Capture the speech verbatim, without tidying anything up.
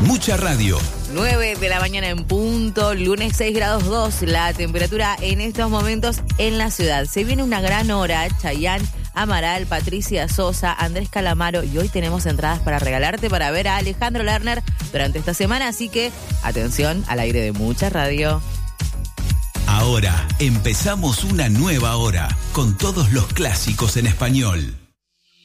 Mucha radio. nueve de la mañana en punto, lunes seis grados dos, la temperatura en estos momentos en la ciudad. Se viene una gran hora, Chayanne, Amaral, Patricia Sosa, Andrés Calamaro, y hoy tenemos entradas para regalarte para ver a Alejandro Lerner durante esta semana, así que atención al aire de Mucha Radio. Ahora empezamos una nueva hora con todos los clásicos en español.